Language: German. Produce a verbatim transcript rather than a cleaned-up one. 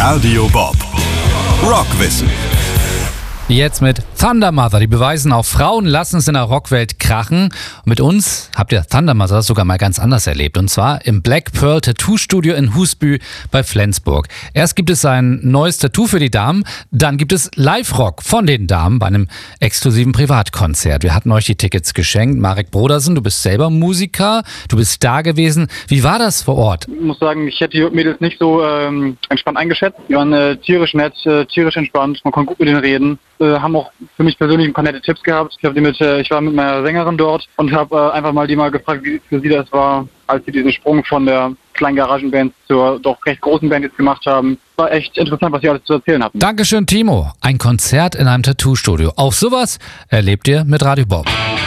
Radio Bob. Rockwissen. Jetzt mit Thunder Mother. Die beweisen, auch Frauen lassen es in der Rockwelt krachen. Und mit uns habt ihr Thunder Mother sogar mal ganz anders erlebt. Und zwar im Black Pearl Tattoo Studio in Husby bei Flensburg. Erst gibt es ein neues Tattoo für die Damen, dann gibt es Live-Rock von den Damen bei einem exklusiven Privatkonzert. Wir hatten euch die Tickets geschenkt. Marek Brodersen, du bist selber Musiker, du bist da gewesen. Wie war das vor Ort? Ich muss sagen, ich hätte die Mädels nicht so ähm, entspannt eingeschätzt. Die waren äh, tierisch nett, äh, tierisch entspannt. Man konnte gut mit denen reden. Äh, haben auch für mich persönlich ein paar nette Tipps gehabt. Ich, hab die mit, äh, ich war mit meiner Sängerin dort und habe äh, einfach mal die mal gefragt, wie für sie das war, als sie diesen Sprung von der kleinen Garagenband zur doch recht großen Band jetzt gemacht haben. War echt interessant, was sie alles zu erzählen hatten. Dankeschön, Timo. Ein Konzert in einem Tattoo-Studio. Auch sowas erlebt ihr mit Radio Bob.